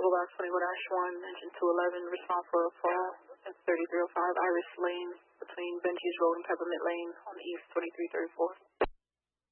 Box 21-1, engine 211, response for a fall at 3305 Iris Lane between Benji's Road and Peppermint Lane on the east 2334.